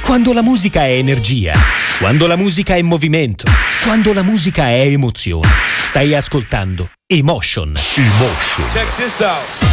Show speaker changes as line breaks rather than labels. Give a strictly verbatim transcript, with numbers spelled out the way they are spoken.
Quando la musica è energia, quando la musica è movimento, quando la musica è emozione. Stai ascoltando Emotion. Emotion.
Check this out.